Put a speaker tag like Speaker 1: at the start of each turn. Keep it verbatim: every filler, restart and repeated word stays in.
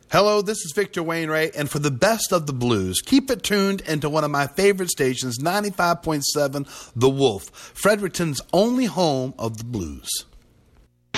Speaker 1: Hello, this is Victor Wainwright, and for the best of the blues, keep it tuned into one of my favorite stations, ninety-five point seven The Wolf, Fredericton's only home of the blues.